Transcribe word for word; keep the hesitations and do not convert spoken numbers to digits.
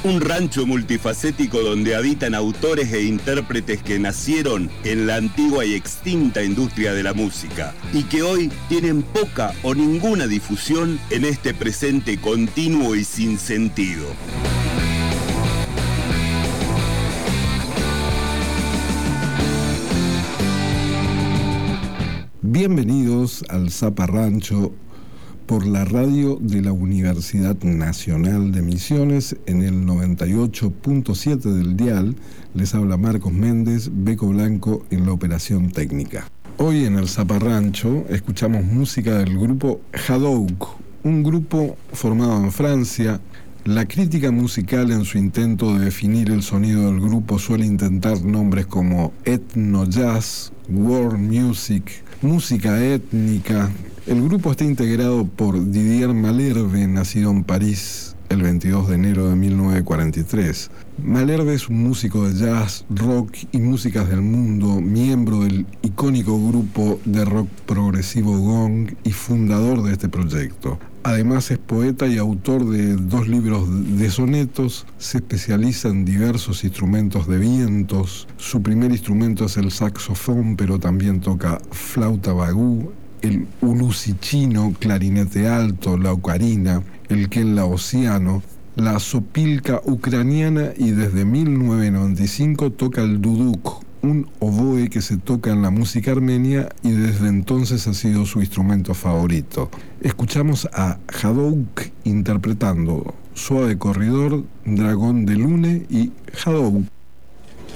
Un rancho multifacético donde habitan autores e intérpretes que nacieron en la antigua y extinta industria de la música y que hoy tienen poca o ninguna difusión en este presente continuo y sin sentido. Bienvenidos al Zaparrancho por la radio de la Universidad Nacional de Misiones en el noventa y ocho punto siete del dial. Les habla Marcos Méndez, Beco Blanco en la operación técnica. Hoy en el Zaparrancho escuchamos música del grupo Haddouk, un grupo formado en Francia. La crítica musical, en su intento de definir el sonido del grupo, suele intentar nombres como etno-jazz, world music, música étnica. El grupo está integrado por Didier Malherbe, nacido en París el veintidós de enero de mil novecientos cuarenta y tres. Malherbe es un músico de jazz, rock y músicas del mundo, miembro del icónico grupo de rock progresivo Gong y fundador de este proyecto. Además es poeta y autor de dos libros de sonetos, se especializa en diversos instrumentos de vientos. Su primer instrumento es el saxofón, pero también toca flauta bagú, el ulusichino, clarinete alto, la ocarina, el ken laosiano, la sopilka ucraniana y desde mil novecientos noventa y cinco toca el duduk, un oboe que se toca en la música armenia y desde entonces ha sido su instrumento favorito. Escuchamos a Haddouk interpretando Suave Corridor, Dragón de Lune y Haddouk.